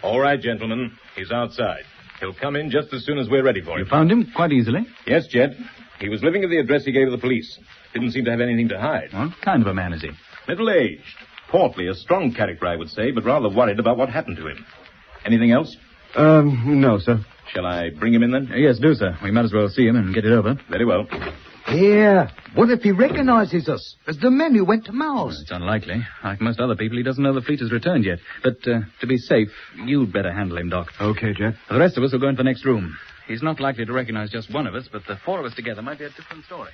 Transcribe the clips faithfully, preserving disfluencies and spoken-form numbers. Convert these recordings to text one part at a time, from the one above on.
All right, gentlemen. He's outside. He'll come in just as soon as we're ready for him. You found him quite easily? Yes, Jed. He was living at the address he gave the police. Didn't seem to have anything to hide. What kind of a man is he? Middle-aged. Portly, a strong character, I would say, but rather worried about what happened to him. Anything else? Um, no, sir. Shall I bring him in, then? Uh, yes, do, sir. We might as well see him and get it over. Very well. Here. What if he recognizes us as the men who went to Mouse? Well, it's unlikely. Like most other people, he doesn't know the fleet has returned yet. But uh, to be safe, you'd better handle him, Doc. Okay, Jack. The rest of us will go into the next room. He's not likely to recognize just one of us, but the four of us together might be a different story.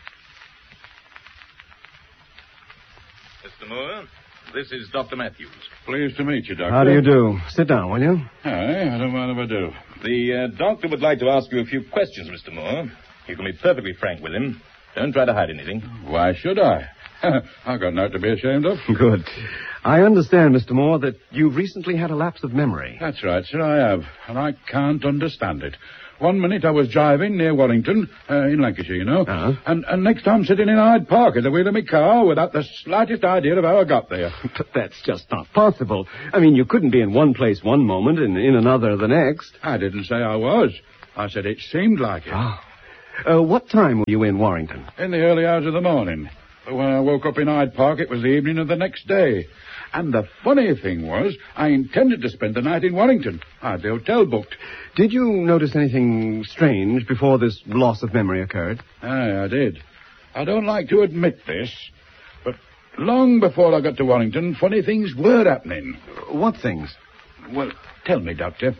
Mister Moore, this is Doctor Matthews. Pleased to meet you, Doctor. How do you do? Sit down, will you? Hi, I don't mind if I do. The uh, doctor would like to ask you a few questions, Mister Moore. You can be perfectly frank with him. Don't try to hide anything. Why should I? I've got nothing to be ashamed of. Good. I understand, Mister Moore, that you've recently had a lapse of memory. That's right, sir, I have. And I can't understand it. One minute I was driving near Warrington, uh, in Lancashire, you know. Uh-huh. And, and next I'm sitting in Hyde Park at the wheel of my car without the slightest idea of how I got there. But that's just not possible. I mean, you couldn't be in one place one moment and in another the next. I didn't say I was. I said it seemed like it. Oh. Uh, what time were you in Warrington? In the early hours of the morning. But when I woke up in Hyde Park, it was the evening of the next day. And the funny thing was, I intended to spend the night in Warrington. I had the hotel booked. Did you notice anything strange before this loss of memory occurred? Aye, I did. I don't like to admit this, but long before I got to Warrington, funny things were happening. What things? Well, tell me, Doctor,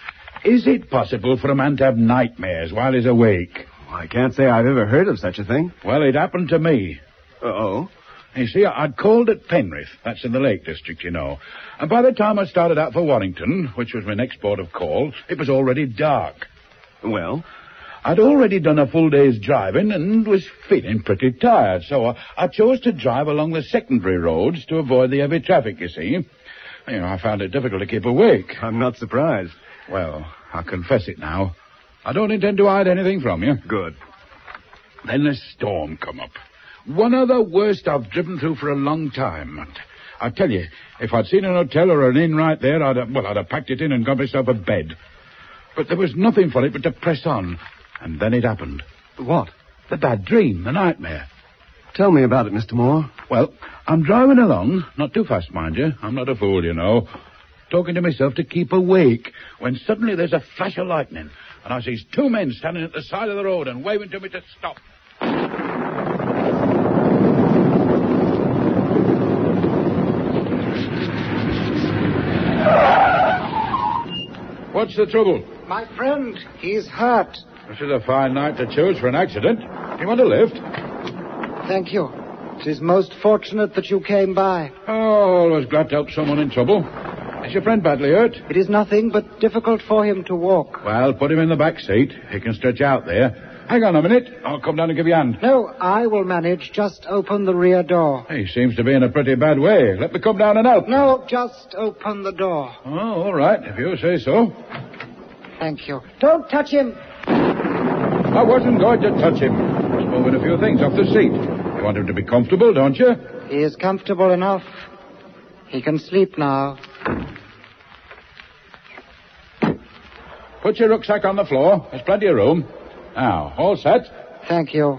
is it possible for a man to have nightmares while he's awake? I can't say I've ever heard of such a thing. Well, it happened to me. Uh-oh. You see, I'd called at Penrith. That's in the Lake District, you know. And by the time I started out for Warrington, which was my next port of call, it was already dark. Well? I'd already done a full day's driving and was feeling pretty tired, so I, I chose to drive along the secondary roads to avoid the heavy traffic, you see. You know, I found it difficult to keep awake. I'm not surprised. Well, I confess it now. I don't intend to hide anything from you. Good. Then a storm come up. One of the worst I've driven through for a long time. And I tell you, if I'd seen an hotel or an inn right there, I'd have, well, I'd have packed it in and got myself a bed. But there was nothing for it but to press on. And then it happened. What? The bad dream, the nightmare. Tell me about it, Mister Moore. Well, I'm driving along, not too fast, mind you. I'm not a fool, you know. Talking to myself to keep awake, when suddenly there's a flash of lightning, and I sees two men standing at the side of the road and waving to me to stop. What's the trouble? My friend, he's hurt. This is a fine night to choose for an accident. Do you want a lift? Thank you. It is most fortunate that you came by. Oh, always glad to help someone in trouble. Is your friend badly hurt? It is nothing but difficult for him to walk. Well, put him in the back seat. He can stretch out there. Hang on a minute. I'll come down and give you a hand. No, I will manage. Just open the rear door. He seems to be in a pretty bad way. Let me come down and help. No, just open the door. Oh, all right, if you say so. Thank you. Don't touch him. I wasn't going to touch him. Just moving a few things off the seat. You want him to be comfortable, don't you? He is comfortable enough. He can sleep now. Put your rucksack on the floor. There's plenty of room. Now, all set? Thank you.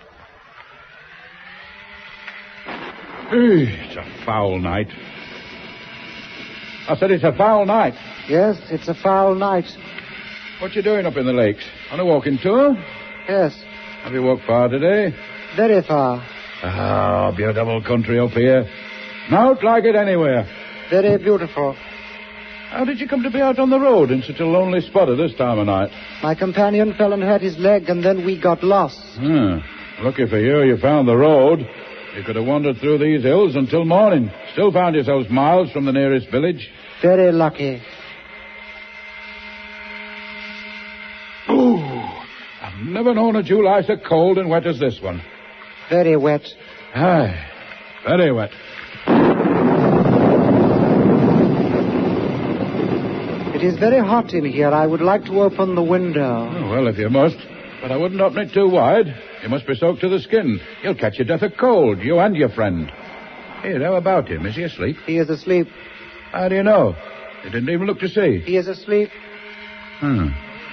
It's a foul night. I said it's a foul night. Yes, it's a foul night. What you doing up in the lakes? On a walking tour? Yes, Have you walked far today? very far. Ah, beautiful country up here. Not like it anywhere. Very beautiful. How did you come to be out on the road in such a lonely spot at this time of night? My companion fell and hurt his leg, and then we got lost. Hmm. Lucky for you, you found the road. You could have wandered through these hills until morning. Still found yourselves miles from the nearest village. Very lucky. Ooh, I've never known a July so cold and wet as this one. Very wet. Aye, very wet. It is very hot in here. I would like to open the window. Oh, well, if you must. But I wouldn't open it too wide. You must be soaked to the skin. You'll catch your death of cold, you and your friend. Here, how about him? Is he asleep? He is asleep. How do you know? He didn't even look to see. He is asleep. Hmm.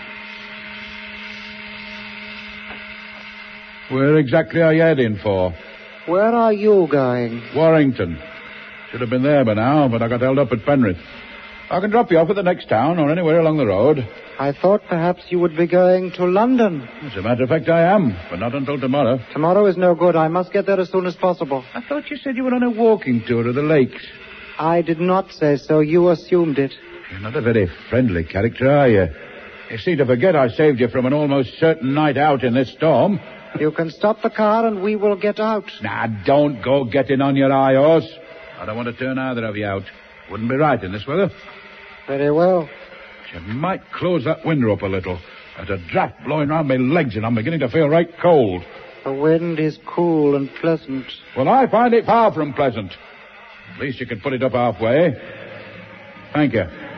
Where exactly are you heading for? Where are you going? Warrington. Should have been there by now, but I got held up at Penrith. I can drop you off at the next town or anywhere along the road. I thought perhaps you would be going to London. As a matter of fact, I am, but not until tomorrow. Tomorrow is no good. I must get there as soon as possible. I thought you said you were on a walking tour of the lakes. I did not say so. You assumed it. You're not a very friendly character, are you? You seem to forget I saved you from an almost certain night out in this storm. You can stop the car and we will get out. Now, don't go getting on your high horse. I don't want to turn either of you out. Wouldn't be right in this weather. Very well. You might close that window up a little. There's a draft blowing round my legs and I'm beginning to feel right cold. The wind is cool and pleasant. Well, I find it far from pleasant. At least you can put it up halfway. Thank you.